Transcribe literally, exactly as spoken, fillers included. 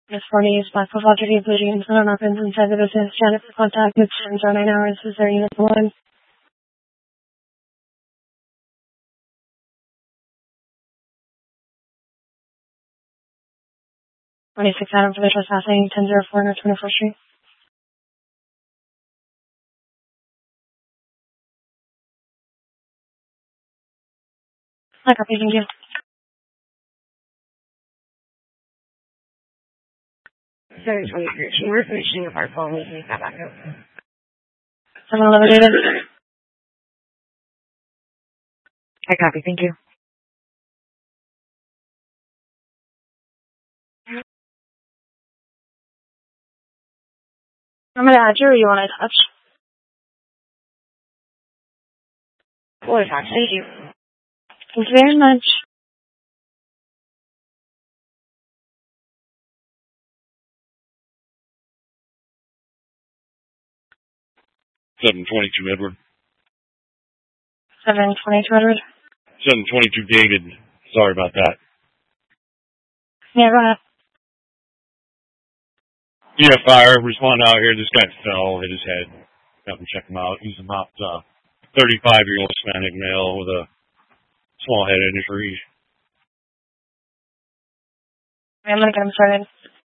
Miss forty is black football jersey, bleeding and blood on opens inside the business. Janet for contact. It's zero nine hours. Is there unit one? twenty-six Adam for the trespassing. ten zero four North twenty-fourth Street. I copy. Thank you. seven twenty-three. We're finishing up our phone. We can got back up. seven eleven David. I copy. Thank you. I'm going to add you or you want to touch? We'll talk. Thank you. Thank you very much. seven twenty-two Edward. seven twenty-two Edward. seven twenty-two David. Sorry about that. Yeah, go ahead. Yeah, fire. Respond out here. This guy fell, hit his head. Have him check him out. He's about uh, thirty-five-year-old Hispanic male with a small head injury. I'm going to get him started.